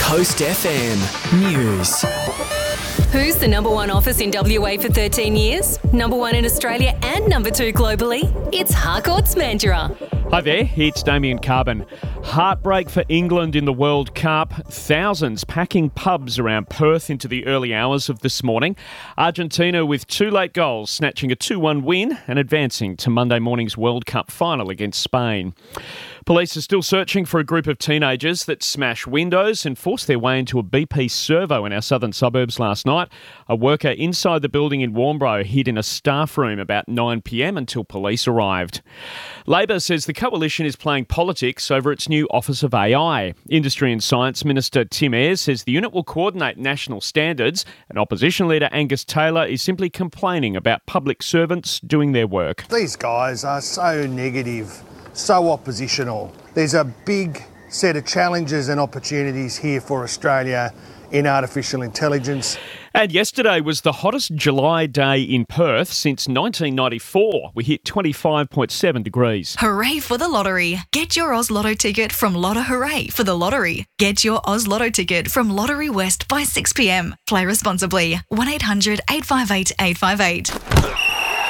Coast FM News. Who's the number one office in WA for 13 years? Number one in Australia and number two globally? It's Harcourts Mandurah. Hi there, it's Damien Carbon. Heartbreak for England in the World Cup. Thousands packing pubs around Perth into the early hours of this morning. Argentina with two late goals, snatching a 2-1 win and advancing to Monday morning's World Cup final against Spain. Police are still searching for a group of teenagers that smashed windows and forced their way into a BP servo in our southern suburbs last night. A worker inside the building in Warnbro hid in a staff room about 9 p.m. until police arrived. Labor says the coalition is playing politics over its new Office of AI. Industry and Science Minister Tim Ayres says the unit will coordinate national standards, and Opposition Leader Angus Taylor is simply complaining about public servants doing their work. These guys are so negative, so oppositional. There's a big set of challenges and opportunities here for Australia in artificial intelligence. And yesterday was the hottest July day in Perth since 1994. We hit 25.7 degrees. Hooray for the lottery. Get your Oz Lotto ticket from Lotto Hooray for the lottery. Get your Oz Lotto ticket from Lottery West by 6 p.m. Play responsibly. 1800 858 858.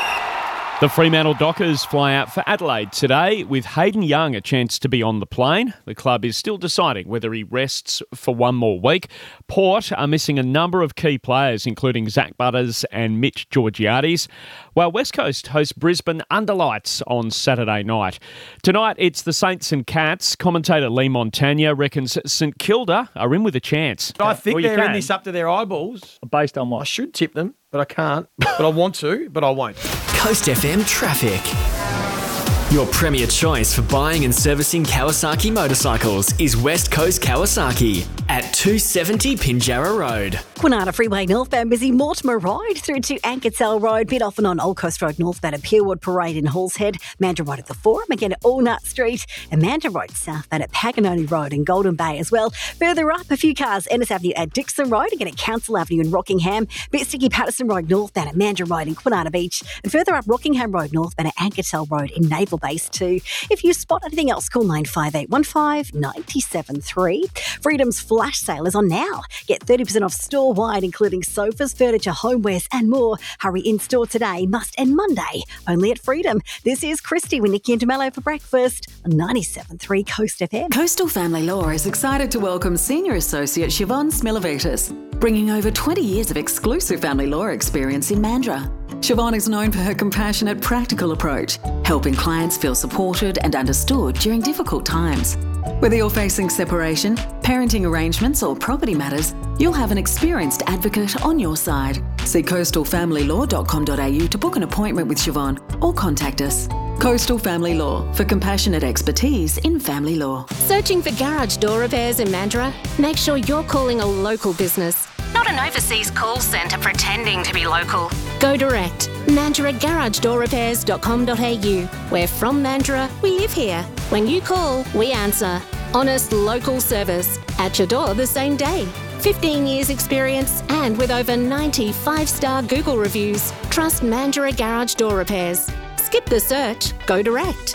The Fremantle Dockers fly out for Adelaide today with Hayden Young a chance to be on the plane. The club is still deciding whether he rests for one more week. Port are missing a number of key players, including Zach Butters and Mitch Georgiades, while West Coast hosts Brisbane under lights on Saturday night. Tonight, it's the Saints and Cats. Commentator Lee Montagna reckons St Kilda are in with a chance. I think they're in this up to their eyeballs. Based on what? I should tip them, but I can't. But I want to, but I won't. Coast FM Traffic. Your premier choice for buying and servicing Kawasaki motorcycles is West Coast Kawasaki at 270 Pinjarra Road. Kwinana Freeway northbound busy Mortimer Road through to Ankersell Road, bit often on Old Coast Road northbound at Peerwood Parade in Halls Head, Mandurah Road at the Forum, again at Allnut Street, and Mandurah Road southbound at Paganoni Road in Golden Bay as well. Further up, a few cars, Ennis Avenue at Dixon Road, again at Council Avenue in Rockingham, bit sticky Patterson Road northbound at Mandurah Road in Kwinana Beach, and further up Rockingham Road northbound at Ankersell Road in Naval Base 2. If you spot anything else, call 95815 973. Freedom's flash sale is on now. Get 30% off store-wide, including sofas, furniture, homewares and more. Hurry in-store today, must end Monday, only at Freedom. This is Christy with Nikki and DeMello for breakfast on 97.3 Coast FM. Coastal Family Law is excited to welcome Senior Associate Siobhan Smilovitis, bringing over 20 years of exclusive family law experience in Mandurah. Siobhan is known for her compassionate, practical approach, helping clients feel supported and understood during difficult times. Whether you're facing separation, parenting arrangements or property matters, you'll have an experienced advocate on your side. See coastalfamilylaw.com.au to book an appointment with Siobhan or contact us. Coastal Family Law, for compassionate expertise in family law. Searching for garage door repairs in Mandurah? Make sure you're calling a local business, not an overseas call centre pretending to be local. Go direct. MandurahGarageDoorRepairs.com.au. We're from Mandurah, we live here. When you call, we answer. Honest local service. At your door the same day. 15 years experience and with over 90 5-star Google reviews. Trust Mandurah Garage Door Repairs. Skip the search. Go direct.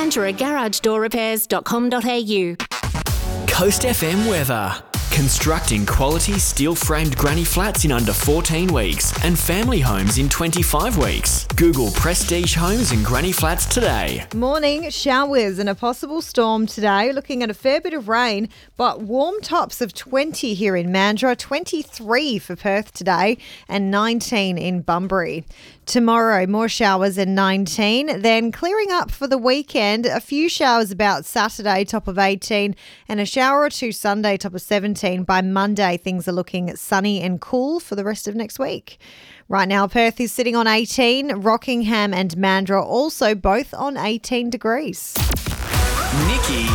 MandurahGarageDoorRepairs.com.au. Coast FM weather. Constructing quality steel-framed granny flats in under 14 weeks and family homes in 25 weeks. Google Prestige Homes and Granny Flats today. Morning, showers and a possible storm today. Looking at a fair bit of rain, but warm tops of 20 here in Mandurah, 23 for Perth today and 19 in Bunbury. Tomorrow, more showers and 19. Then clearing up for the weekend. A few showers about Saturday, top of 18, and a shower or two Sunday, top of 17. By Monday, things are looking sunny and cool for the rest of next week. Right now, Perth is sitting on 18. Rockingham and Mandurah also both on 18 degrees. Nikki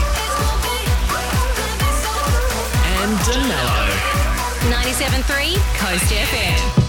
and DeMello. 97.3 Coast FM.